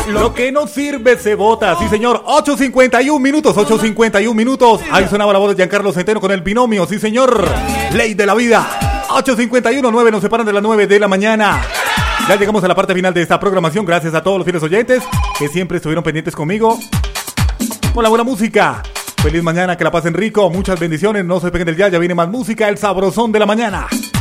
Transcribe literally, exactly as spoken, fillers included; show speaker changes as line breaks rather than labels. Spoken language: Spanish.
Lo que no sirve se bota, sí señor. ocho cincuenta y uno minutos, ocho cincuenta y uno minutos. Ahí sonaba la voz de Giancarlo Centeno con el binomio, sí señor. Ley de la vida. ocho cincuenta y uno, nueve nos separan de las nueve de la mañana. Ya llegamos a la parte final de esta programación. Gracias a todos los fieles oyentes que siempre estuvieron pendientes conmigo. Con la buena música. Feliz mañana, que la pasen rico. Muchas bendiciones. No se despeguen del ya. Ya viene más música. El sabrosón de la mañana.